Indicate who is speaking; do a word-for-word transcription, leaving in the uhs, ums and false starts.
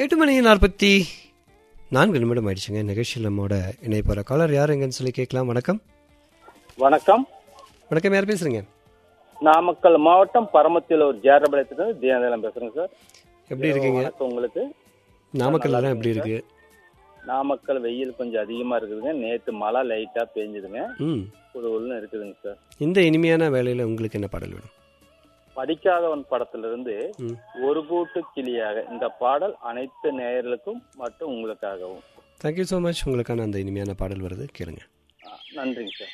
Speaker 1: எட்டு மணி நாற்பத்தி நான்கு நிமிடம் ஆயிடுச்சுங்க. நிகழ்ச்சியில் நம்மோட இணைய போகிற காலர் யார் எங்கன்னு சொல்லி கேட்கலாம். வணக்கம்.
Speaker 2: வணக்கம்.
Speaker 1: வணக்கம், யார் பேசுறீங்க?
Speaker 2: நாமக்கல் மாவட்டம் பரமத்தியில் ஒரு ஜேரபாளையத்துக்கு தியானதலம் பேசுறேங்க சார்.
Speaker 1: எப்படி இருக்கீங்க?
Speaker 2: உங்களுக்கு
Speaker 1: நாமக்கல் தான் எப்படி இருக்கு?
Speaker 2: நாமக்கல் வெயில் கொஞ்சம் அதிகமா இருக்குதுங்க. நேற்று மழை லைட்டா பெஞ்சுதுங்க.
Speaker 1: ம்
Speaker 2: ஒரு ஒன்று இருக்குதுங்க சார்.
Speaker 1: இந்த இனிமையான வேலையில் உங்களுக்கு என்ன பாடல் வேணும்?
Speaker 2: படிக்காதவன் படத்திலிருந்து ஒரு கூட்டு கிளியாக இந்த பாடல் அனைத்து நேயர்களுக்கும் மற்றும் உங்களுக்காகவும்.
Speaker 1: Thank you so much. உங்களுக்கான அந்த இனிமையான பாடல் வருது, கேளுங்க.
Speaker 2: நன்றிங்க சார்.